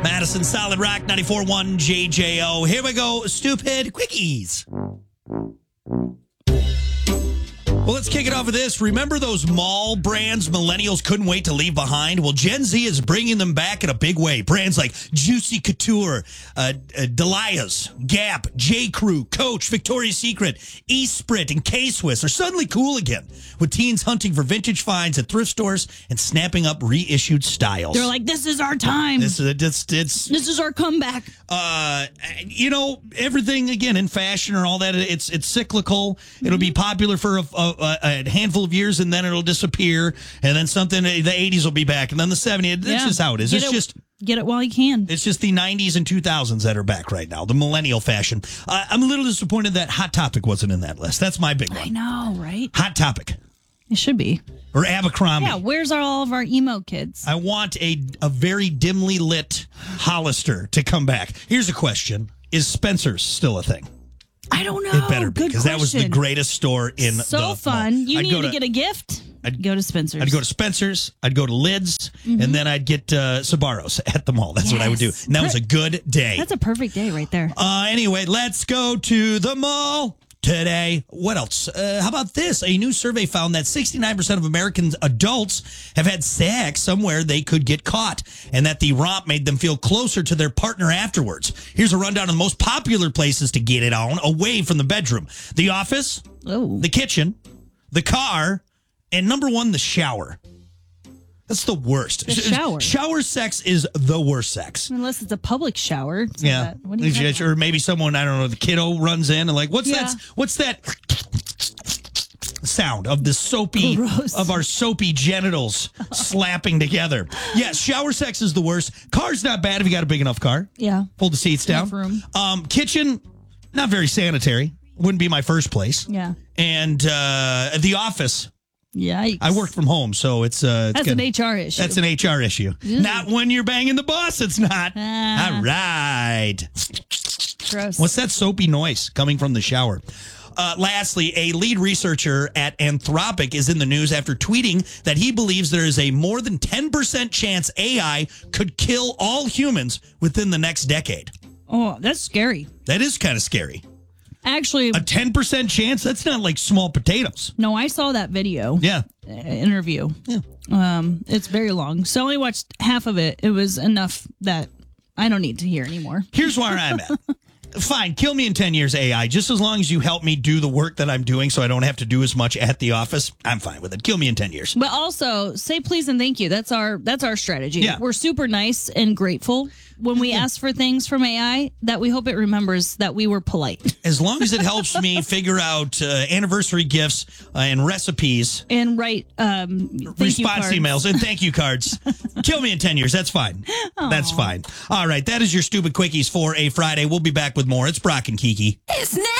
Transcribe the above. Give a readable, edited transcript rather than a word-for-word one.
Madison Solid Rock 94.1 JJO. Here we go. Stupid Quickies. Well, let's kick it off with this. Remember those mall brands millennials couldn't wait to leave behind? Well, Gen Z is bringing them back in a big way. Brands like Juicy Couture, Delia's, Gap, J. Crew, Coach, Victoria's Secret, Esprit, and K-Swiss are suddenly cool again, with teens hunting for vintage finds at thrift stores and snapping up reissued styles. They're like, this is our time. This is our comeback. Everything, again, in fashion or all that, it's cyclical. It'll be popular for a handful of years, and then it'll disappear, and then something, the 80s will be back, and then the 70s. That's just how it is. Get it while you can. It's just the 90s and 2000s that are back right now, the millennial fashion. I'm a little disappointed that Hot Topic wasn't in that list. That's my big one. I know, right? Hot Topic. It should be. Or Abercrombie. Yeah, where's all of our emo kids? I want a very dimly lit Hollister to come back. Here's a question. Is Spencer's still a thing? I don't know. It better be, because that was the greatest store in the So fun. mall. You need to get a gift? I'd go to Spencer's. I'd go to Spencer's. I'd go to Lids. And then I'd get Sbarro's at the mall. That's what I would do. And that was a good day. That's a perfect day right there. Anyway, let's go to the mall today. What else? How about this? A new survey found that 69% of American adults have had sex somewhere they could get caught, and that the romp made them feel closer to their partner afterwards. Here's a rundown of the most popular places to get it on away from the bedroom: the office, the kitchen, the car, and number one, the shower. That's the worst. The shower. Shower sex is the worst sex. Unless it's a public shower. Yeah. What do you or maybe someone, I don't know, the kiddo runs in and like, what's that sound of the soapy, Gross. of our soapy genitals slapping together? Yes, shower sex is the worst. Car's not bad if you got a big enough car. Yeah. Pull the seats down. Enough room. Kitchen, not very sanitary. Wouldn't be my first place. Yeah. And the office. Yikes. I work from home, so it's That's good. an HR issue. That's an HR issue. Not when you're banging the boss, it's not. All right. Gross. What's that soapy noise coming from the shower? Lastly, a lead researcher at Anthropic is in the news after tweeting that he believes there is a more than 10% chance AI could kill all humans within the next decade. Oh, that's scary. That is kind of scary. Actually, A 10% chance? That's not like small potatoes. no, I saw that video. Yeah. Interview. Yeah. It's very long. So I only watched half of it. It was enough that I don't need to hear anymore. Here's where I'm at. Fine, kill me in 10 years, AI. Just as long as you help me do the work that I'm doing so I don't have to do as much at the office, I'm fine with it. Kill me in 10 years. But also, say please and thank you. That's our strategy. Yeah. We're super nice and grateful when we ask for things from AI, that we hope it remembers that we were polite. As long as it helps me figure out anniversary gifts and recipes. And write response emails and thank you cards. Kill me in 10 years. That's fine. That's fine. All right. That is your Stupid Quickies for a Friday. We'll be back with more. It's Brock and Kiki. It's